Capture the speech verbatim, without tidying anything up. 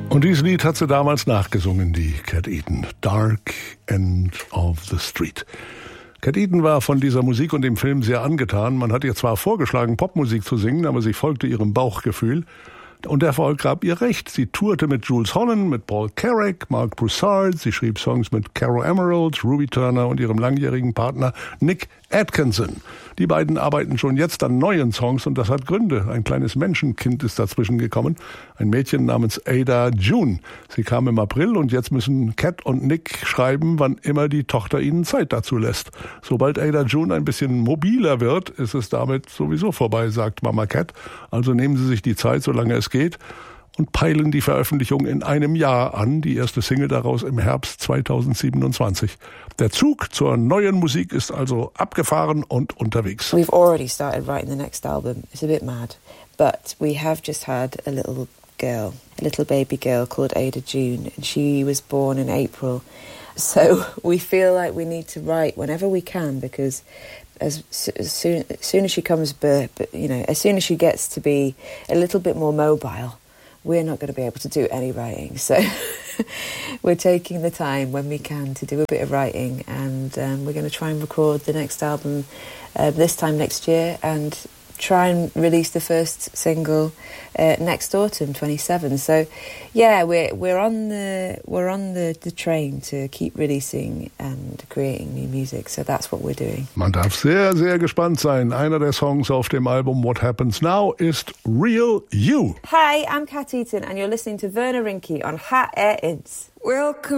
Und dieses Lied hat sie damals nachgesungen, die Cat Eaton. Dark End of the Street. Cat Eaton war von dieser Musik und dem Film sehr angetan. Man hat ihr zwar vorgeschlagen, Popmusik zu singen, aber sie folgte ihrem Bauchgefühl. Und der Erfolg gab ihr recht. Sie tourte mit Jools Holland, mit Paul Carrack, Mark Broussard. Sie schrieb Songs mit Caro Emerald, Ruby Turner und ihrem langjährigen Partner Nick Atkinson. Die beiden arbeiten schon jetzt an neuen Songs und das hat Gründe. Ein kleines Menschenkind ist dazwischen gekommen. Ein Mädchen namens Ada June. Sie kam im April und jetzt müssen Cat und Nick schreiben, wann immer die Tochter ihnen Zeit dazu lässt. Sobald Ada June ein bisschen mobiler wird, ist es damit sowieso vorbei, sagt Mama Cat. Also nehmen Sie sich die Zeit, solange es geht, und peilen die Veröffentlichung in einem Jahr an. Die erste Single daraus im Herbst zweitausendsiebenundzwanzig. Der Zug zur neuen Musik ist also abgefahren und unterwegs. We've already started writing the next album. It's a bit mad, but we have just had a little girl, a little baby girl called Ada June, and she was born in April. So we feel like we need to write whenever we can, because as, as soon as soon as she comes, but you know, as soon as she gets to be a little bit more mobile, we're not going to be able to do any writing. So we're taking the time when we can to do a bit of writing, and um, we're going to try and record the next album uh, this time next year, and try and release the first single uh, next autumn, twenty-seven. So, yeah, we're we're on the we're on the, the train to keep releasing and creating new music. So that's what we're doing. Man darf sehr, sehr gespannt sein. Einer der Songs auf dem Album What Happens Now ist Real You. Hi, I'm Cat Eaton, and you're listening to Werner Rinke on H R Inns. Welcome.